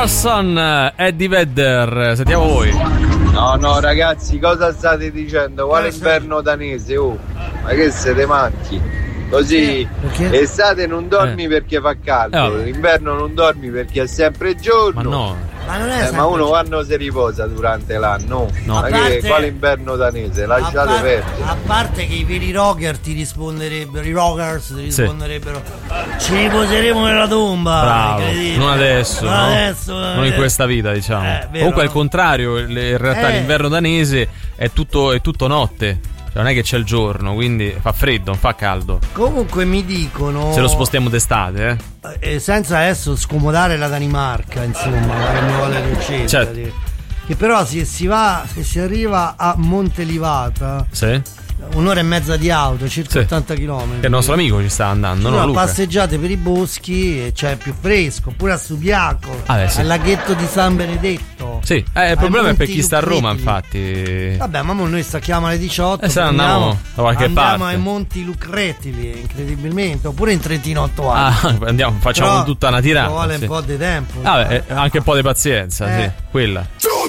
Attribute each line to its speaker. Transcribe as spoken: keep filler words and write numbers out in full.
Speaker 1: Carson, Eddie Vedder, sentiamo voi.
Speaker 2: No, no, ragazzi, cosa state dicendo? Quale inverno danese? Oh, ma che siete matti? Così,
Speaker 3: perché?
Speaker 2: Estate non dormi eh. perché fa caldo, eh, inverno non dormi perché è sempre giorno.
Speaker 1: Ma no.
Speaker 3: Ma, non è
Speaker 2: eh, ma uno quando si riposa durante l'anno?
Speaker 1: No.
Speaker 2: Ma
Speaker 3: parte,
Speaker 2: che, quale inverno danese? Lasciate
Speaker 3: a parte,
Speaker 2: perdere.
Speaker 3: A parte che i veri rocker ti risponderebbero, i rockers ti risponderebbero, sì. Ci riposeremo nella tomba.
Speaker 1: Bravo, non adesso,
Speaker 3: non,
Speaker 1: no?
Speaker 3: adesso,
Speaker 1: non in questa vita, diciamo.
Speaker 3: Eh, vero,
Speaker 1: Comunque
Speaker 3: no?
Speaker 1: al contrario, in realtà
Speaker 3: eh.
Speaker 1: l'inverno danese è tutto, è tutto notte. Non è che c'è il giorno, quindi fa freddo, non fa caldo.
Speaker 3: Comunque mi dicono,
Speaker 1: se lo spostiamo d'estate, eh?
Speaker 3: eh senza adesso scomodare la Danimarca, insomma, che mi vuole riuscire.
Speaker 1: Certo.
Speaker 3: Che però se si va, se si arriva a Montelivata,
Speaker 1: sì,
Speaker 3: un'ora e mezza di auto, circa
Speaker 1: sì.
Speaker 3: ottanta chilometri.
Speaker 1: Che il nostro amico ci sta andando, no,
Speaker 3: no,
Speaker 1: Luca?
Speaker 3: Passeggiate per i boschi e c'è più fresco, oppure a Subiaco,
Speaker 1: ah, beh, sì.
Speaker 3: al laghetto di San Benedetto.
Speaker 1: Sì, eh, il problema è per chi sta a Roma,
Speaker 3: Lucretili.
Speaker 1: infatti.
Speaker 3: Vabbè, ma noi stacchiamo alle diciotto
Speaker 1: e se andiamo da qualche
Speaker 3: andiamo
Speaker 1: parte.
Speaker 3: ai Monti Lucretili, incredibilmente, oppure in Trentino otto anni.
Speaker 1: Ah, andiamo, facciamo
Speaker 3: però
Speaker 1: tutta una tirata.
Speaker 3: vuole
Speaker 1: sì.
Speaker 3: un po' di tempo.
Speaker 1: Ah, beh, anche un po' di pazienza,
Speaker 3: eh.
Speaker 1: sì, quella.